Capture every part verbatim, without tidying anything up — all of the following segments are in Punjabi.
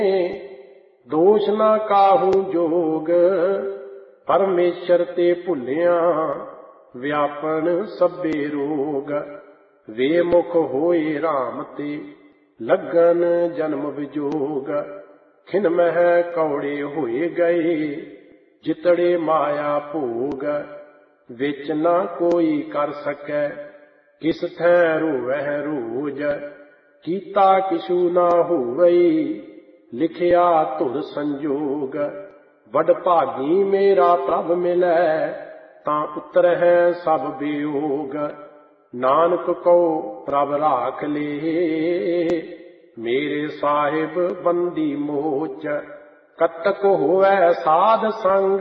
ਦੋਸ਼ ਨਾ ਕਾਹੂ ਜੋਗ, ਪਰਮੇਸ਼ਰ ਤੇ ਭੁੱਲਿਆ ਵਿਆਪਨ ਸਭੇ ਰੋਗ। ਵੇ ਮੁਖ ਹੋਏ ਰਾਮ ਤੇ ਲੱਗਨ ਜਨਮ ਵਿਜੋਗ, ਖਿਨ ਮਹਿ ਕੌੜੇ ਹੋਏ ਗਏ ਜਿਤੜੇ ਮਾਇਆ ਭੋਗ। ਵਿੱਚ ਨਾ ਕੋਈ ਕਰ ਸਕੈ ਕਿਸ ਥੈ ਰੋਵਹਿ ਰੋਜ, ਕੀਤਾ ਕਿਛੂ ਨਾ ਹੋਵਈ ਲਿਖਿਆ ਧੁਰ ਸੰਜੋਗ। ਵਡ ਭਾਗੀ ਮੇਰਾ ਪ੍ਰਭ ਮਿਲੈ ਤਾਂ ਉਤਰਹਿ ਸਭ ਵਿਯੋਗ, ਨਾਨਕ ਕਉ ਪ੍ਰਭ ਰਾਖ ਲੇ ਮੇਰੇ ਸਾਹਿਬ ਬੰਦੀ ਮੋਚ। ਕਤਕ ਹੋਵੈ ਸਾਧ ਸੰਗ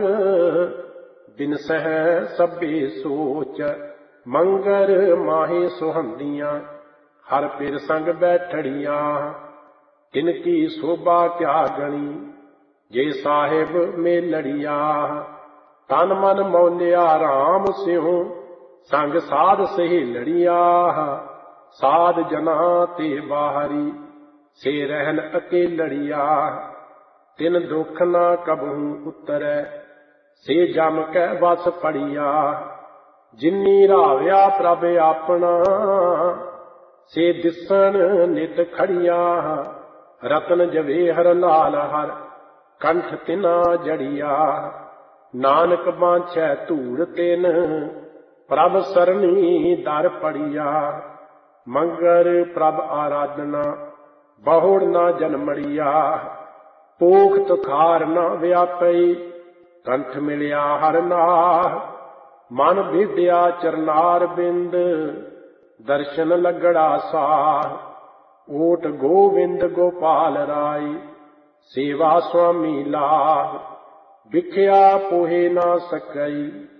ਬਿਨਸਹਿ ਸਭੇ ਸੋਚ, ਮੰਗਰ ਮਾਹੇ ਸੁਹੰਦੀਆਂ ਹਰ ਪਿਰ ਸੰਗ ਬੈਠੜੀਆਂ। ਤਿਨ ਕੀ ਸੋਭਾ ਕਿਆ ਗਣੀ ਜੇ ਸਾਹਿਬ ਮੇਲੜੀਆ, ਤਨ ਮਨ ਮੌਲਿਆ ਰਾਮ ਸਿਉ ਸੰਗ ਸਾਧ ਸਹੇਲੜੀਆ। ਸਾਧ ਜਨਾਂ ਤੇ ਬਾਹਰੀ ਸੇ ਰਹਿਨ ਅਕੇਲੜੀਆ, ਤਿਨ ਦੁਖ ਨਾ ਕਬਹੂ ਉਤਰੈ ਸੇ ਜਮ ਕੈ ਵਸ ਪੜੀਆ। ਜਿਨੀ ਰਾਵਿਆ ਪ੍ਰਭ ਆਪਣਾ ਸੇ ਦਿਸਣ ਨਿਤ ਖੜੀਆ, ਰਤਨ ਜਵੇਹਰ ਲਾਲ ਹਰ ਕੰਠ ਤਿਨਾ ਜੜੀਆ। ਨਾਨਕ ਬਾਂਛੈ ਧੂੜ ਤਿਨ ਪ੍ਰਭ ਸਰਣੀ ਦਰ ਪੜੀਆ, ਮੰਗਰ ਪ੍ਰਭ ਆਰਾਧਨਾ ਬਹੁੜ ਨਾ ਜਨਮੜੀਆ। ਪੋਖ ਤੁਖਾਰ ਨਾ ਵਿਆਪਈ ਕੰਠ ਮਿਲਿਆ ਹਰ ਨਾਹ, ਮਨ ਭੇਦਿਆ ਚਰਨਾਰ ਬਿੰਦ ਦਰਸ਼ਨ ਲੱਗੜਾ ਸਾਹ। ਓਟ ਗੋਵਿੰਦ ਗੋਪਾਲ ਰਾਈ ਸੇਵਾ ਸੁਆਮੀ ਲਾਹ, ਵਿਖਿਆ ਪੋਹੇ ਨਾ ਸਕਈ